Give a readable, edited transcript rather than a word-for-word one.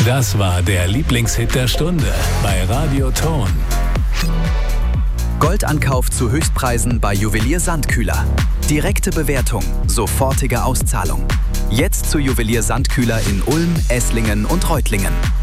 Das war der Lieblingshit der Stunde bei Radio Ton. Goldankauf zu Höchstpreisen bei Juwelier Sandkühler. Direkte Bewertung, sofortige Auszahlung. Jetzt zu Juwelier Sandkühler in Ulm, Esslingen und Reutlingen.